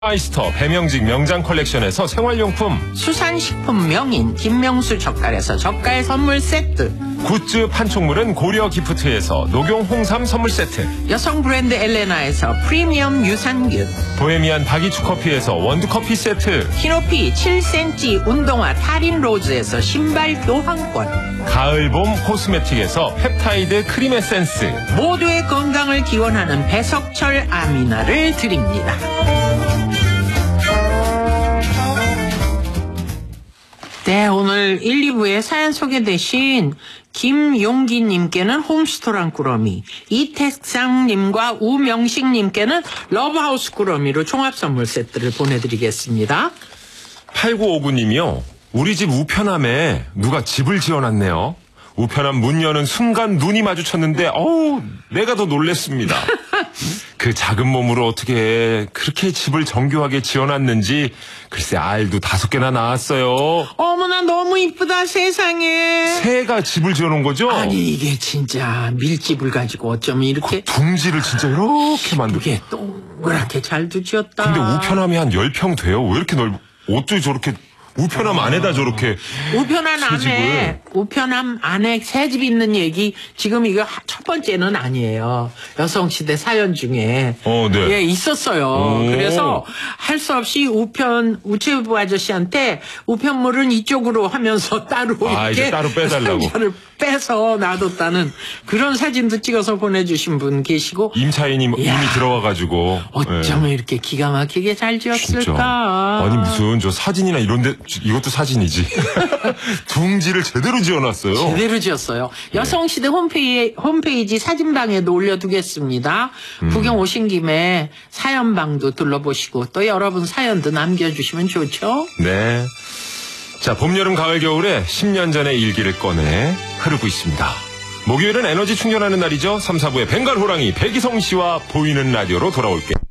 아이스터 배명직 명장 컬렉션에서 생활용품, 수산식품 명인 김명수 젓갈에서 젓갈 선물 세트, 굿즈 판촉물은 고려 기프트에서 녹용 홍삼 선물 세트, 여성 브랜드 엘레나에서 프리미엄 유산균, 보헤미안 바기추 커피에서 원두커피 세트, 키높이 7cm 운동화 타린 로즈에서 신발 교환권, 가을봄 코스메틱에서 펩타이드 크림 에센스, 모두의 건강을 기원하는 배석철 아미나를 드립니다. 네, 오늘 1, 2부에 사연 소개되신 김용기님께는 홈스토랑 꾸러미, 이택상님과 우명식님께는 러브하우스 꾸러미로 종합선물 세트를 보내드리겠습니다. 8959님이요. 우리 집 우편함에 누가 집을 지어놨네요. 우편함 문 여는 순간 눈이 마주쳤는데 내가 더 놀랬습니다. 그 작은 몸으로 어떻게 그렇게 집을 정교하게 지어놨는지 글쎄 알도 5개나 나왔어요. 어머나 너무 이쁘다 세상에. 새가 집을 지어놓은 거죠? 아니 이게 진짜 밀집을 가지고 어쩌면 이렇게 둥지를 진짜 이렇게 만들고 이게 동그랗게 잘도 지었다. 근데 우편함이 한 10평 돼요? 왜 이렇게 어떻게 저렇게 우편함 안에다 저렇게 우편함 안에 새집 있는 얘기 지금 이거 첫 번째는 아니에요. 여성시대 사연 중에 네. 예 있었어요. 그래서 할 수 없이 우체부 아저씨한테 우편물은 이쪽으로 하면서 따로 이렇게 이제 따로 빼달라고 상자를 빼서 놔뒀다는 그런 사진도 찍어서 보내주신 분 계시고 임차인이 이미 들어와가지고 어쩌면 이렇게 기가 막히게 잘 지었을까. 진짜. 아니 무슨 저 사진이나 이런데 이것도 사진이지. 둥지를 제대로 지어놨어요. 제대로 지었어요. 여성시대 홈페이지 사진방에도 올려두겠습니다. 구경 오신 김에 사연방도 둘러보시고 또 여러분 사연도 남겨주시면 좋죠. 네. 자, 봄, 여름, 가을, 겨울에 10년 전의 일기를 꺼내 흐르고 있습니다. 목요일은 에너지 충전하는 날이죠. 3, 4부의 벵갈 호랑이 백이성 씨와 보이는 라디오로 돌아올게요.